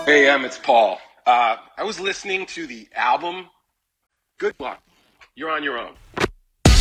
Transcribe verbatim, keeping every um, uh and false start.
Hey, um, it's Paul. Uh, I was listening to the album. Good luck. You're on your own.